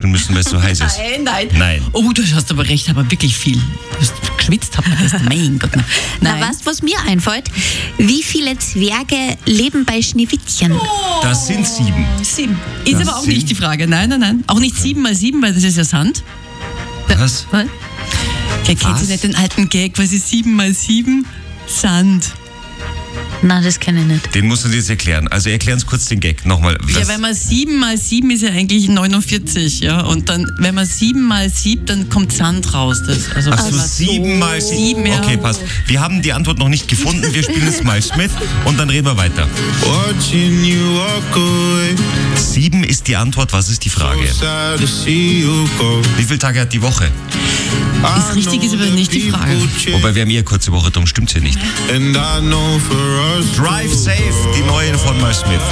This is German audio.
aufstellen müssen, weil es so heiß ist. Nein. Oh, du hast aber recht, aber wirklich viel. Du hast geschwitzt, hat man das. Mein Gott. Na, weißt du, was mir einfällt? Wie viele Zwerge leben bei Schneewittchen? Das sind 7. 7. Ist Das aber auch sind- nicht die Frage. Nein. Auch nicht 7 mal 7, weil das ist ja Sand. Was? Was? Kennt ihr Was? nicht den alten Gag, quasi 7 mal 7? Sand. Nein, das kenne ich nicht. Den musst du dir jetzt erklären. Also erklären uns kurz den Gag nochmal. Ja, wenn man 7 mal 7 ist ja eigentlich 49, ja. Und dann, wenn man 7 mal 7, dann kommt Sand raus. Das, also Ach so, 7 mal 7. 7, ja. Okay, passt. Wir haben die Antwort noch nicht gefunden. Wir spielen jetzt mal Smith und dann reden wir weiter. Watching you walk away, 7 ist die Antwort. Was ist die Frage? sad to see you go. Wie viele Tage hat die Woche? Ist richtig, ist aber nicht die Frage. Wobei wir haben eine kurze Woche, darum stimmt's ja nicht. And I know for us Drive Safe, die neue von Mal Smith.